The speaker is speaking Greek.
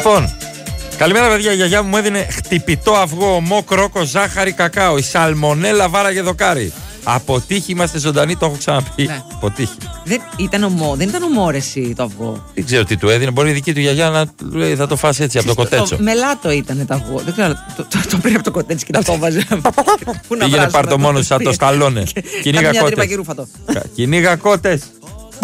Λοιπόν, καλημέρα παιδιά. Η γιαγιά μου έδινε χτυπητό αυγό, ομό, κρόκο, ζάχαρη, κακάο. Η σαλμονέλα βάραγε δοκάρι. Αποτύχει, είμαστε ζωντανοί, το έχω ξαναπεί. Ναι. Αποτύχει. Δεν ήταν ομό ρε εσύ το αυγό. Δεν ξέρω τι του έδινε. Μπορεί η δική του γιαγιά να του λέει θα το φας έτσι από το κοτέτσο. Μελάτο ήταν το αυγό. Δεν ξέρω. Το πήρε από το κοτέτσο και το βάζε. Πήγαινε πάρ' το μόνο σαν το σκαλώνε. Κυνήγα κότες. Κυνήγα κότες.